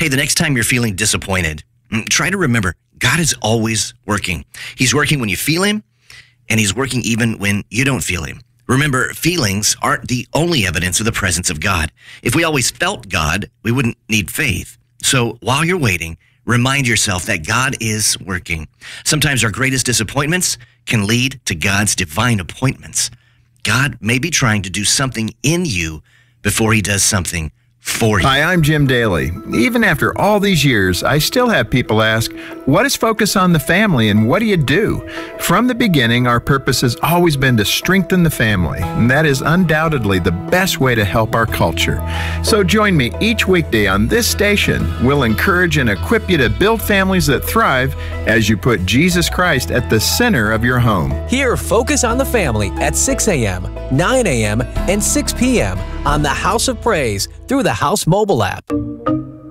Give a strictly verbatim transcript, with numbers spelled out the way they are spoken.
Hey, the next time you're feeling disappointed, try to remember God is always working. He's working when you feel him, and he's working even when you don't feel him. Remember, feelings aren't the only evidence of the presence of God. If we always felt God, we wouldn't need faith. So while you're waiting, remind yourself that God is working. Sometimes our greatest disappointments can lead to God's divine appointments. God may be trying to do something in you before he does something for you. Hi, I'm Jim Daly. Even after all these years, I still have people ask, what is Focus on the Family and what do you do? From the beginning, our purpose has always been to strengthen the family, and that is undoubtedly the best way to help our culture. So join me each weekday on this station. We'll encourage and equip you to build families that thrive as you put Jesus Christ at the center of your home. Hear Focus on the Family at six a m, nine a m, and six p m on the House of Praise through the House mobile app.